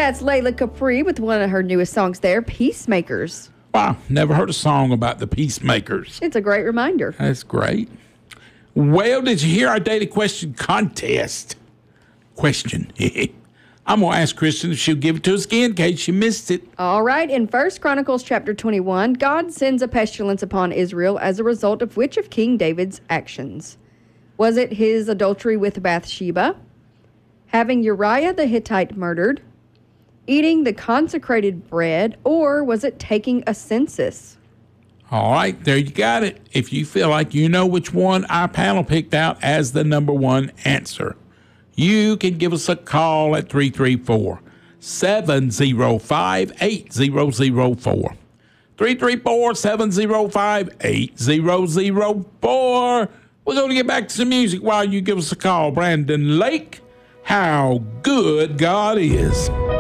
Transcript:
That's Layla Capri with one of her newest songs there, Peacemakers. Wow, never heard a song about the Peacemakers. It's a great reminder. That's great. Well, did you hear our daily question contest? Question. I'm going to ask Kristen if she'll give it to us again in case you missed it. All right. In 1 Chronicles chapter 21, God sends a pestilence upon Israel as a result of which of King David's actions? Was it his adultery with Bathsheba? Having Uriah the Hittite murdered? Eating the consecrated bread? Or was it taking a census? All right, there you got it. If you feel like you know which one our panel picked out as the number one answer, you can give us a call at 334-705-8004. 334-705-8004. We're going to get back to some music while you give us a call. Brandon Lake, How Good God Is.